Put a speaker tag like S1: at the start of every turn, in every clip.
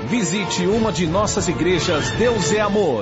S1: Visite uma de nossas igrejas Deus é Amor.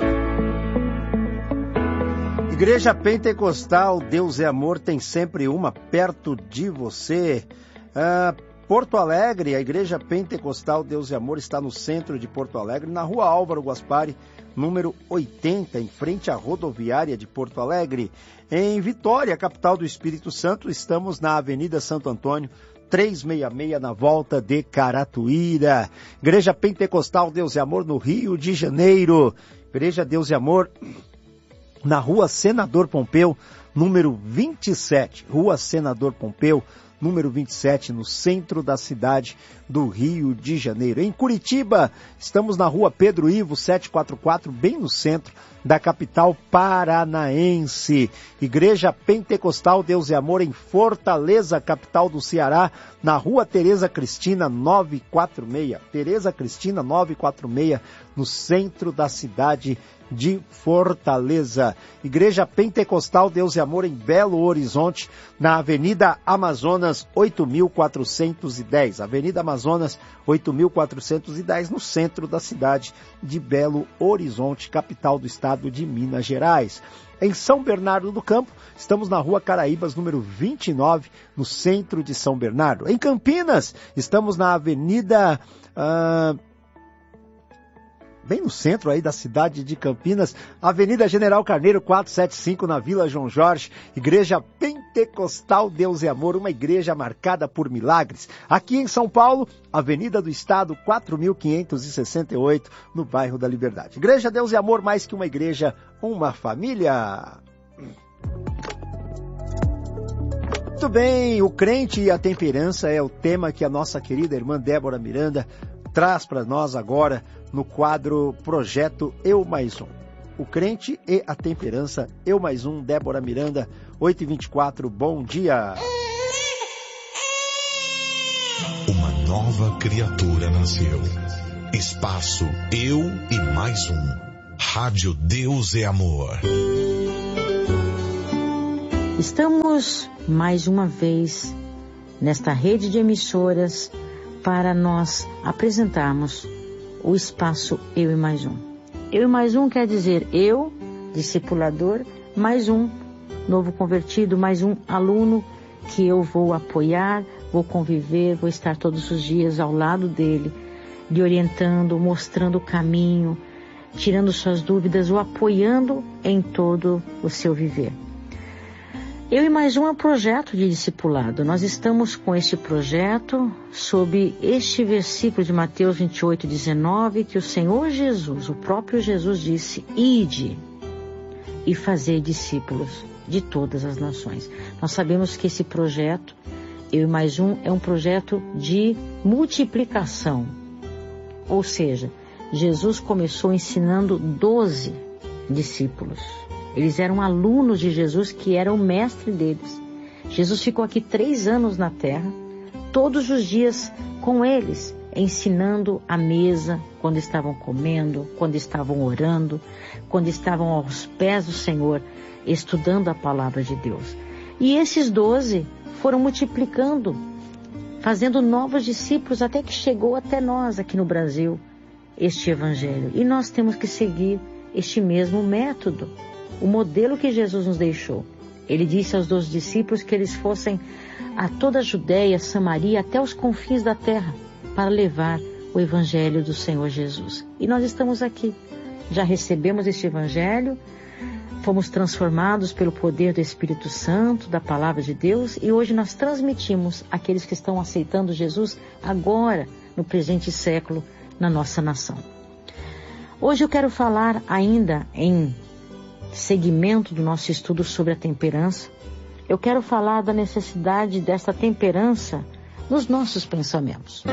S2: Igreja Pentecostal Deus é Amor tem sempre uma perto de você. Porto Alegre, a Igreja Pentecostal Deus é Amor está no centro de Porto Alegre, na rua Álvaro Gaspari, número 80, em frente à rodoviária de Porto Alegre. Em Vitória, capital do Espírito Santo, estamos na Avenida Santo Antônio, 366, na volta de Caratuíra. Igreja Pentecostal Deus é Amor no Rio de Janeiro. Igreja Deus é Amor na rua Senador Pompeu, número 27. Rua Senador Pompeu, número 27, no centro da cidade do Rio de Janeiro. Em Curitiba, estamos na rua Pedro Ivo, 744, bem no centro da capital paranaense. Igreja Pentecostal Deus é Amor em Fortaleza, capital do Ceará, na rua Tereza Cristina, 946. Tereza Cristina, 946, no centro da cidade de Fortaleza. Igreja Pentecostal Deus e Amor em Belo Horizonte, na Avenida Amazonas 8410. Avenida Amazonas 8410, no centro da cidade de Belo Horizonte, capital do estado de Minas Gerais. Em São Bernardo do Campo, estamos na rua Caraíbas, número 29, no centro de São Bernardo. Em Campinas, estamos na Avenida... bem no centro aí da cidade de Campinas, Avenida General Carneiro 475, na Vila João Jorge. Igreja Pentecostal Deus é Amor, uma igreja marcada por milagres. Aqui em São Paulo, Avenida do Estado 4568, no bairro da Liberdade. Igreja Deus é Amor, mais que uma igreja, uma família. Muito bem, o crente e a temperança é o tema que a nossa querida irmã Débora Miranda traz para nós agora no quadro Projeto Eu Mais Um. O crente e a temperança, Eu Mais Um, Débora Miranda, 8h24, bom dia.
S3: Uma nova criatura nasceu. Espaço Eu e Mais Um. Rádio Deus é Amor.
S4: Estamos mais uma vez nesta rede de emissoras para nós apresentarmos o espaço Eu e Mais Um. Eu e Mais Um quer dizer eu, discipulador, mais um novo convertido, mais um aluno que eu vou apoiar, vou conviver, vou estar todos os dias ao lado dele, lhe orientando, mostrando o caminho, tirando suas dúvidas, o apoiando em todo o seu viver. Eu e Mais Um é um projeto de discipulado. Nós estamos com este projeto sob este versículo de Mateus 28:19, que o Senhor Jesus, o próprio Jesus disse: ide e fazei discípulos de todas as nações. Nós sabemos que esse projeto, Eu e Mais Um, é um projeto de multiplicação. Ou seja, Jesus começou ensinando 12 discípulos. Eles eram alunos de Jesus, que era o mestre deles. Jesus ficou aqui 3 anos na terra, todos os dias com eles, ensinando à mesa, quando estavam comendo, quando estavam orando, quando estavam aos pés do Senhor, estudando a palavra de Deus. E esses 12 foram multiplicando, fazendo novos discípulos, até que chegou até nós aqui no Brasil, este evangelho. E nós temos que seguir este mesmo método, o modelo que Jesus nos deixou. Ele disse aos 12 discípulos que eles fossem a toda a Judéia, Samaria, até os confins da terra, para levar o evangelho do Senhor Jesus. E nós estamos aqui, já recebemos este evangelho, fomos transformados pelo poder do Espírito Santo, da palavra de Deus, e hoje nós transmitimos àqueles que estão aceitando Jesus agora, no presente século, na nossa nação. Hoje eu quero falar ainda em segmento do nosso estudo sobre a temperança. Eu quero falar da necessidade desta temperança nos nossos pensamentos.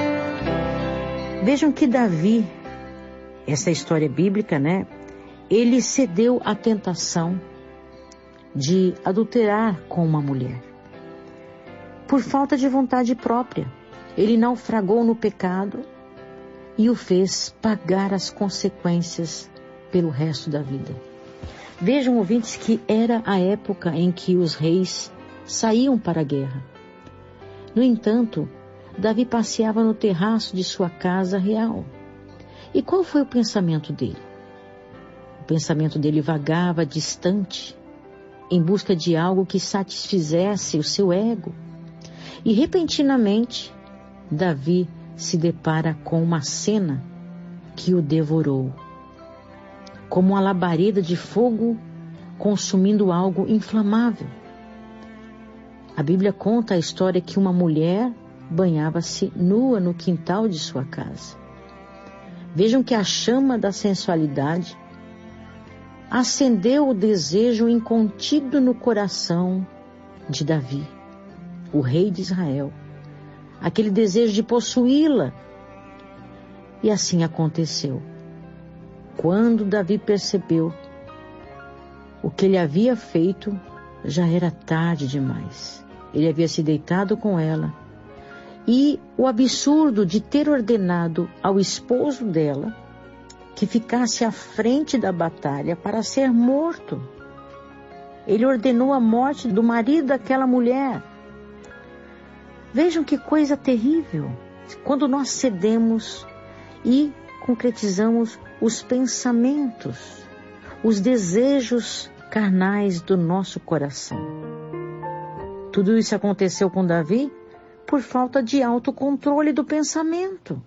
S4: Vejam que Davi, essa história bíblica, né? Ele cedeu à tentação de adulterar com uma mulher. Por falta de vontade própria, ele naufragou no pecado e o fez pagar as consequências pelo resto da vida. Vejam, ouvintes, que era a época em que os reis saíam para a guerra. No entanto, Davi passeava no terraço de sua casa real, E qual foi o pensamento dele? O pensamento dele vagava distante, em busca de algo que satisfizesse o seu ego. E repentinamente, Davi se depara com uma cena que o devorou, como uma labareda de fogo consumindo algo inflamável. A Bíblia conta a história que uma mulher banhava-se nua no quintal de sua casa. Vejam que a chama da sensualidade acendeu o desejo incontido no coração de Davi, o rei de Israel, aquele desejo de possuí-la. E assim aconteceu. Quando Davi percebeu o que ele havia feito, já era tarde demais. Ele havia se deitado com ela, e o absurdo de ter ordenado ao esposo dela que ficasse à frente da batalha para ser morto. Ele ordenou a morte do marido daquela mulher. Vejam que coisa terrível, quando nós cedemos e concretizamos os pensamentos, os desejos carnais do nosso coração. Tudo isso aconteceu com Davi por falta de autocontrole do pensamento.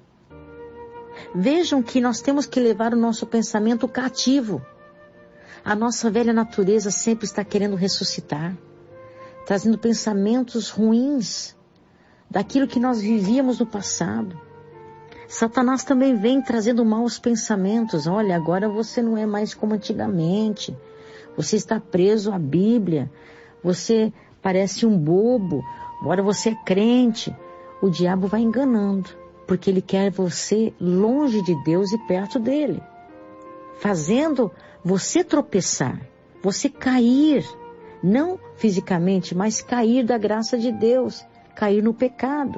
S4: Vejam que nós temos que levar o nosso pensamento cativo. A nossa velha natureza sempre está querendo ressuscitar, trazendo pensamentos ruins daquilo que nós vivíamos no passado. Satanás também vem trazendo maus pensamentos. Olha, agora você não é mais como antigamente. Você está preso à Bíblia. Você parece um bobo. Agora você é crente. O diabo vai enganando, porque ele quer você longe de Deus e perto dele, fazendo você tropeçar, você cair, não fisicamente, mas cair da graça de Deus, cair no pecado.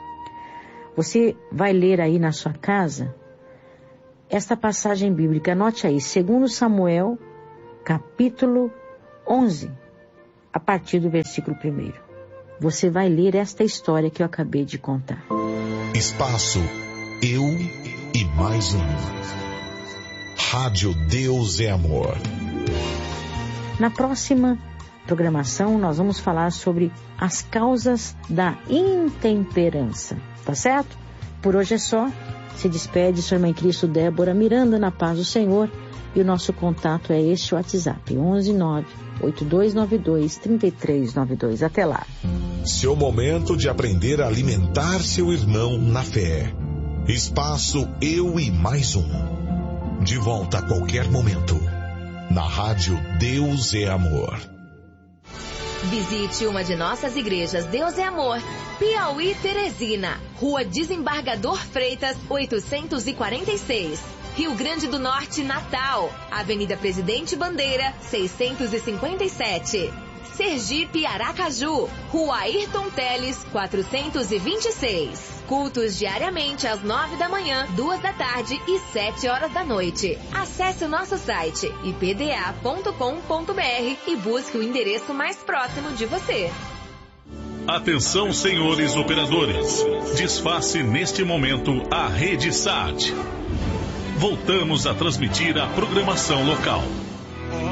S4: Você vai ler aí na sua casa esta passagem bíblica, anote aí, 2 Samuel, capítulo 11, a partir do versículo 1. Você vai ler esta história que eu acabei de contar.
S3: Espaço Eu e Mais Um. Rádio Deus é Amor.
S4: Na próxima programação nós vamos falar sobre as causas da intemperança, tá certo? Por hoje é só. Se despede sua irmã em Cristo Débora Miranda, na paz do Senhor, e o nosso contato é este WhatsApp, 11982923392. Até lá.
S3: Seu momento de aprender a alimentar seu irmão na fé. Espaço Eu e Mais Um. De volta a qualquer momento. Na Rádio Deus é Amor.
S5: Visite uma de nossas igrejas Deus é Amor, Piauí, Teresina, Rua Desembargador Freitas, 846. Rio Grande do Norte, Natal, Avenida Presidente Bandeira, 657. Sergipe, Aracaju, Rua Ayrton Teles, 426. Cultos diariamente às 9 da manhã, 2 da tarde e 7 horas da noite. Acesse o nosso site ipda.com.br e busque o endereço mais próximo de você.
S1: Atenção, senhores operadores. Desface neste momento a rede SAT. Voltamos a transmitir a programação local.